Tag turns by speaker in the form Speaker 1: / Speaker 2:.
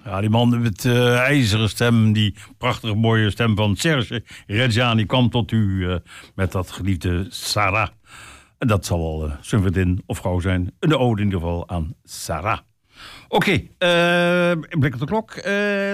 Speaker 1: Ja, die man met ijzeren stem, die prachtige mooie stem van Serge Reggiani kwam tot u met dat geliefde Sarah. En dat zal wel zijn vriendin of vrouw zijn. Een ode in ieder geval aan Sarah. Oké, blik op de klok.